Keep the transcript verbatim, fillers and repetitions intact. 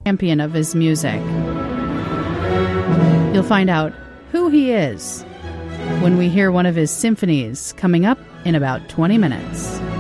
champion of his music. You'll find out who he is when we hear one of his symphonies coming up in about twenty minutes.